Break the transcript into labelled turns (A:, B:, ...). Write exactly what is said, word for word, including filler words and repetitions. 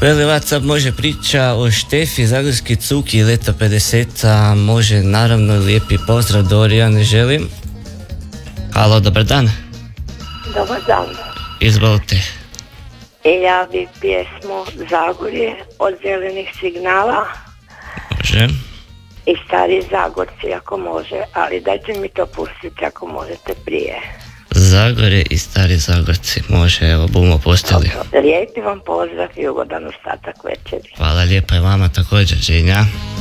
A: Veli WhatsApp može priča o Štefi, Zagorski Cuki, Leta pedeseta, može naravno lijepi pozdrav do Orijane želim. Halo, dobar dan.
B: Dobar dan.
A: Izvolite.
B: I ja bi pjesmu Zagorje od Zelenih signala.
A: Može.
B: I Stari Zagorci ako može, ali dajte mi to pustiti ako možete prije.
A: Zagorje i Stari Zagorci, može, evo bumo postali.
B: Lijepi vam pozdrav i ugodan ostatak večeri.
A: Hvala lijepa i vama također, Ženja.